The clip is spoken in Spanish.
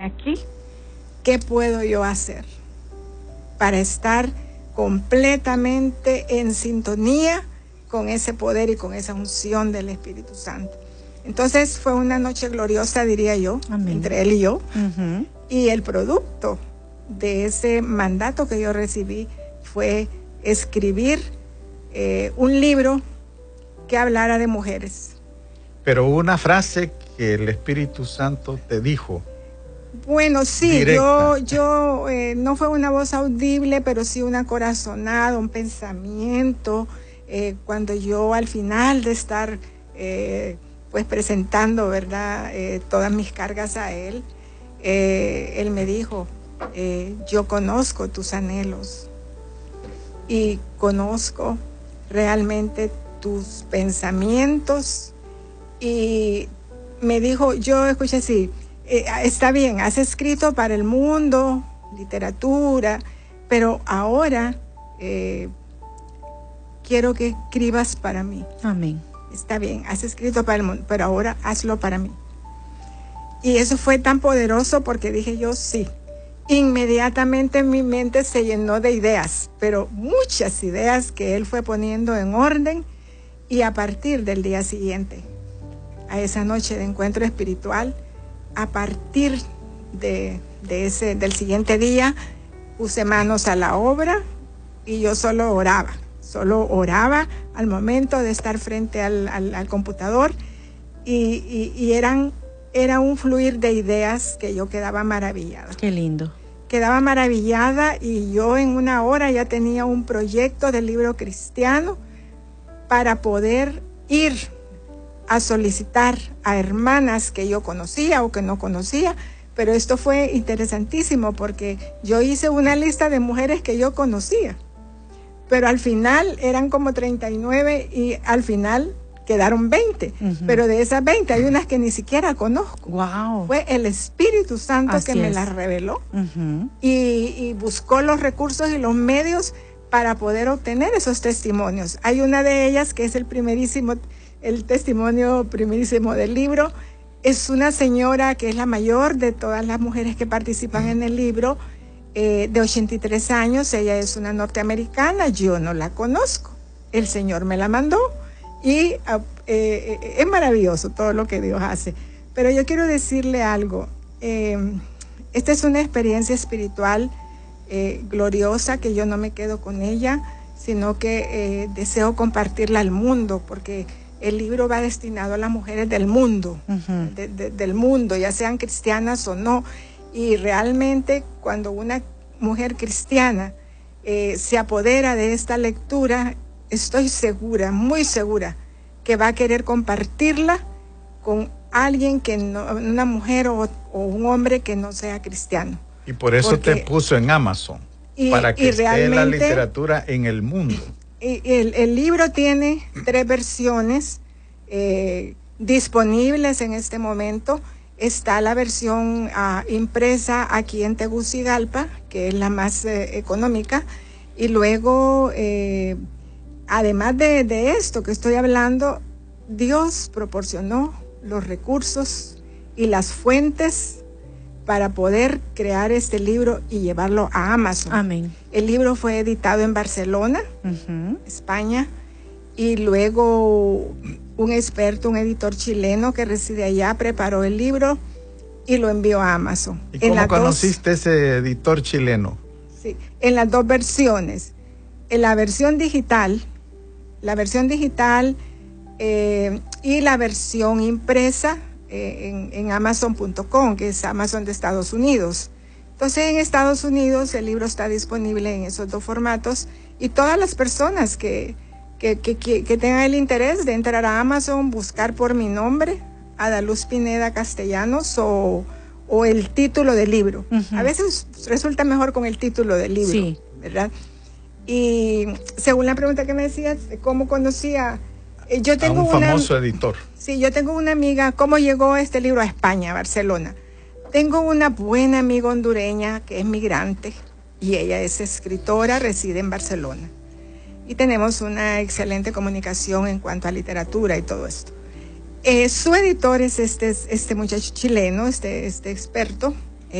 aquí, ¿qué puedo yo hacer para estar completamente en sintonía con ese poder y con esa unción del Espíritu Santo? Entonces fue una noche gloriosa, diría yo, amén, entre él y yo. Uh-huh. Y el producto de ese mandato que yo recibí fue escribir un libro que hablara de mujeres. Pero una frase que el Espíritu Santo te dijo. Bueno, sí, yo no fue una voz audible, pero sí una corazonada, un pensamiento. Cuando yo al final de estar pues presentando, ¿verdad? Todas mis cargas a él me dijo, yo conozco tus anhelos y conozco realmente tus pensamientos, y me dijo, yo escuché así, está bien, has escrito para el mundo, literatura, pero ahora quiero que escribas para mí. Amén. Está bien, has escrito para el mundo, pero ahora hazlo para mí. Y eso fue tan poderoso porque dije yo, sí. Inmediatamente mi mente se llenó de ideas, pero muchas ideas que él fue poniendo en orden, y a partir del día siguiente, a esa noche de encuentro espiritual, a partir del siguiente día, puse manos a la obra y yo solo oraba al momento de estar frente al computador, y era un fluir de ideas que yo quedaba maravillada. Qué lindo. Quedaba maravillada, y yo en una hora ya tenía un proyecto de libro cristiano para poder ir a solicitar a hermanas que yo conocía o que no conocía, pero esto fue interesantísimo porque yo hice una lista de mujeres que yo conocía, pero al final eran como 39 y al final quedaron 20, uh-huh, pero de esas 20 hay unas que ni siquiera conozco. Wow. Fue el Espíritu Santo Así que me es. las reveló, uh-huh, y buscó los recursos y los medios para poder obtener esos testimonios. Hay una de ellas que es el testimonio primerísimo del libro. Es una señora que es la mayor de todas las mujeres que participan en el libro, de 83 años. Ella es una norteamericana, yo no la conozco. El Señor me la mandó, y es maravilloso todo lo que Dios hace. Pero yo quiero decirle algo. Esta es una experiencia espiritual gloriosa, que yo no me quedo con ella, sino que deseo compartirla al mundo, porque el libro va destinado a las mujeres del mundo, uh-huh, del mundo, ya sean cristianas o no. Y realmente cuando una mujer cristiana se apodera de esta lectura, estoy segura, muy segura, que va a querer compartirla con alguien que no, una mujer o un hombre que no sea cristiano. Y por eso te puso en Amazon, para que esté la literatura en el mundo. El libro tiene 3 versiones disponibles en este momento. Está la versión impresa aquí en Tegucigalpa, que es la más económica, y luego, además de esto que estoy hablando, Dios proporcionó los recursos y las fuentes para poder crear este libro y llevarlo a Amazon. Amén. El libro fue editado en Barcelona, uh-huh, España, y luego un experto, un editor chileno que reside allá, preparó el libro y lo envió a Amazon. ¿Y cómo conociste ese editor chileno? Sí, en las 2 versiones. En la versión digital y la versión impresa en Amazon.com, que es Amazon de Estados Unidos. Entonces, en Estados Unidos el libro está disponible en esos 2 formatos, y todas las personas que tengan el interés de entrar a Amazon, buscar por mi nombre, Adaluz Pineda Castellanos, o el título del libro. Uh-huh. A veces resulta mejor con el título del libro, sí, ¿verdad? Y según la pregunta que me decías, ¿cómo conocía? Yo tengo un famoso editor. Sí, yo tengo una amiga. ¿Cómo llegó este libro a España, a Barcelona? Tengo una buena amiga hondureña que es migrante, y ella es escritora, reside en Barcelona. Y tenemos una excelente comunicación en cuanto a literatura y todo esto. Su editor es este muchacho chileno, este experto,